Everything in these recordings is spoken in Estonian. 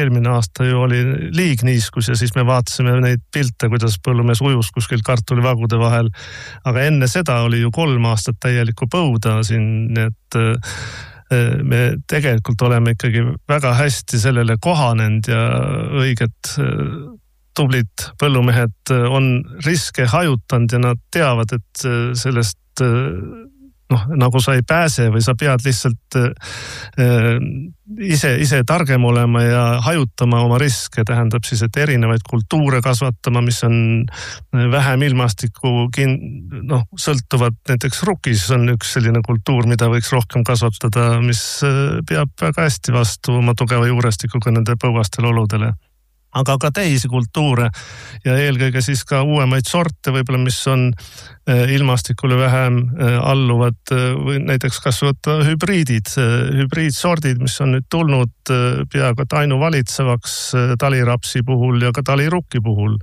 eelmine aasta ju oli liigniiskus ja siis me vaatasime neid pilte, kuidas põllumees ujus kuskil kartulivagude vahel. Aga enne seda oli ju 3 aastat täielikku põuda siin, et me tegelikult oleme ikkagi väga hästi sellele kohanenud ja õiget tublid põllumehed on riske hajutanud ja nad teavad, et sellest nagu sa ei pääse või sa pead lihtsalt ise targem olema ja hajutama oma riske, tähendab siis, et erinevaid kultuure kasvatama, mis on vähem ilmastikku sõltuvad. Näiteks rukis on üks selline kultuur, mida võiks rohkem kasvatada, mis peab väga hästi vastu oma tugeva juurestikuga nende põuastel oludele. Aga ka teisi kultuure ja eelkõige siis ka uuemaid sorte võib-olla, mis on ilmastikule vähem alluvad või näiteks kas võtta hübriidsordid, mis on nüüd tulnud peaaegu ainuvalitsemaks talirapsi puhul ja ka talirukki puhul.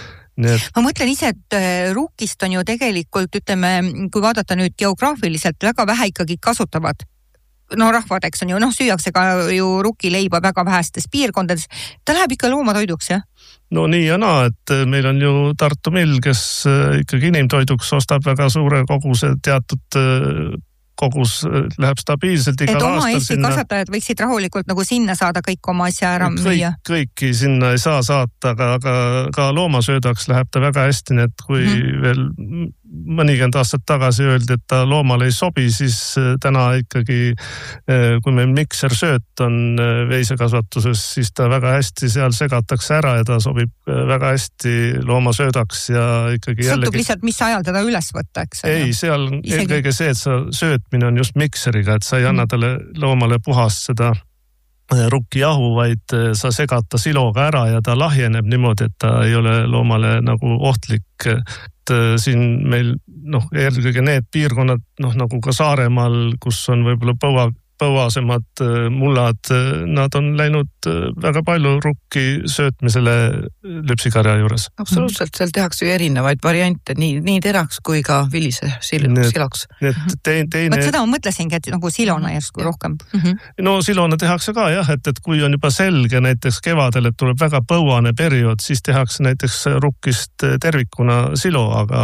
Ma mõtlen ise, et rukkist on ju tegelikult, ütleme, kui vaadata nüüd geograafiliselt, väga vähe ikkagi kasutavad. Rahvad, eks on ju, süüakse ka ju rukileiba väga vähestes piirkondades. Ta läheb ikka loomatoiduks, jah? No nii ja naa, et meil on ju Tartu Mill, kes ikkagi inimtoiduks ostab väga suure koguse, teatud kogus läheb stabiilselt igal aastal sinna. Et oma Eesti kasvatajad võiksid rahulikult nagu sinna saada kõik oma asja ära müüa. Kõiki sinna ei saa saata, aga ka loomasöödaks läheb ta väga hästi, nii et kui veel mõnikümmend aastat tagasi öeldi, et ta loomale ei sobi, siis täna ikkagi, kui meil miksersööt on veisekasvatuses, siis ta väga hästi seal segatakse ära ja ta sobib väga hästi loomasöödaks ja ikkagi sõltub lihtsalt, mis ajal teda üles võtta, eks? Ei, seal eelkõige see, et sa söötmine on just mikseriga, et sa ei anna talle loomale puhast seda rukkijahu, vaid sa segad ta siloga ära ja ta lahjeneb niimoodi, et ta ei ole loomale nagu ohtlik. Et siin meil eelkõige need piirkonnad, nagu ka Saaremaal, kus on võib-olla põuasemad mullad, nad on läinud väga palju rukki söötmisele lüpsikarja juures. Absoluutselt, seal tehakse ju erinevaid variante, nii teraks kui ka vilise siloks. Seda ma mõtlesingi, et nagu silona järsku rohkem. No silona tehakse ka jah, et kui on juba selge näiteks kevadel, et tuleb väga põuane periood, siis tehakse näiteks rukkist tervikuna silo,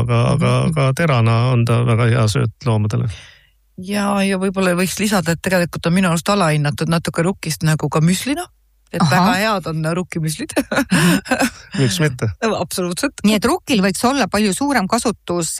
aga terana on ta väga hea sööt loomadele. Ja võib-olla võiks lisada, et tegelikult on minu arust alahinnatud natuke rukkist nagu ka müslina, et väga head on rukkimüslid. Miks mitte? Absoluutselt. Nii et rukkil võiks olla palju suurem kasutus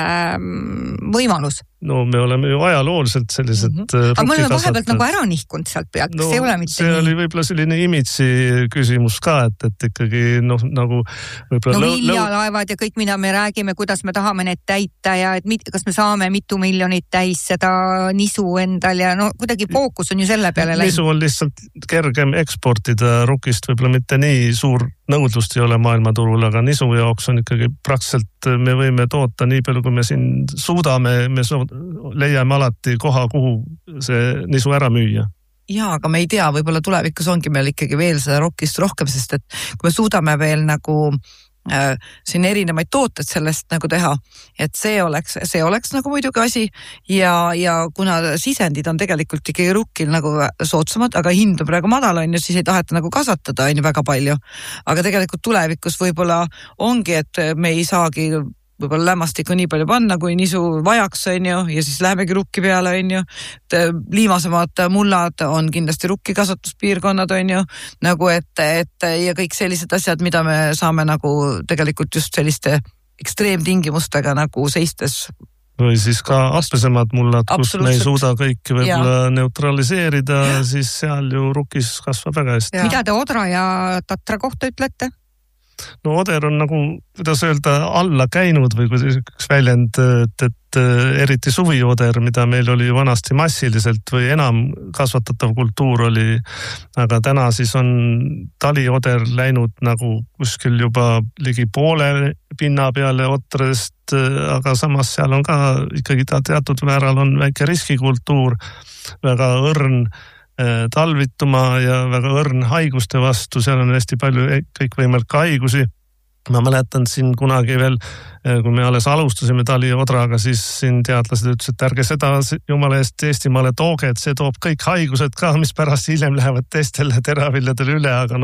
võimalus. No me oleme ju ajalooliselt sellised aga me oleme vahepealt nagu ära nihkunud sealt pealt, see ei ole mitte see oli võib-olla selline imitsi küsimus ka, et ikkagi nagu võib-olla viljalaevad ja kõik, mida me räägime, kuidas me tahame need täita ja et kas me saame mitu miljonit täis seda nisu endal ja kuidagi fookus on ju selle peale läinud. Nisu on lihtsalt kergem eksportida rukist, võib-olla mitte nii suur nõudlust ei ole maailmaturul, aga nisu jaoks on ikkagi praktiliselt me võime toota nii palju, kui me siin suudame, me leiame alati koha, kuhu see nisu ära müüa. Jaa, aga me ei tea, võib-olla tulevikus ongi meil ikkagi veel seda rokist rohkem, sest et kui me suudame veel nagu siin erinevaid tooted sellest nagu teha, et see oleks nagu muidugi asi ja kuna sisendid on tegelikult ikkagi rukkil nagu soodsamad, aga hind on praegu madal on ju, siis ei taheta nagu kasvatada on ju väga palju, aga tegelikult tulevikus võib-olla ongi, et me ei saagi võib-olla lämmastikku nii palju panna, kui nisu vajaks on ju, ja siis lähemegi rukki peale on ju, liimasemad mullad on kindlasti rukki kasvatuspiirkonnad on ju, nagu et ja kõik sellised asjad, mida me saame nagu tegelikult just selliste ekstreemtingimustega nagu seistes. Või siis ka aspesemad mullad, kus me ei suuda kõiki võib-olla neutraliseerida, siis seal ju rukis kasvab väga hästi. Mida te Odra ja Tatra kohta ütlete? No Oder on nagu, kuidas öelda, alla käinud või kui üks väljend, et eriti suvioder, mida meil oli vanasti massiliselt või enam kasvatatav kultuur oli, aga täna siis on talioder läinud nagu kuskil juba ligi poole pinna peale Otradest, aga samas seal on ka ikkagi ta teatud määral on väike riskikultuur, väga õrn talvituma ja väga õrn haiguste vastu, seal on hästi palju kõikvõimalikke haigusi. Ma mäletan siin kunagi veel, kui me alles alustasime taliodraga, siis siin teadlased ütles, et ärge seda jumala eest Eestimaale tooge, et see toob kõik haigused ka, mis pärast hiljem lähevad teistele teraviljadele üle, aga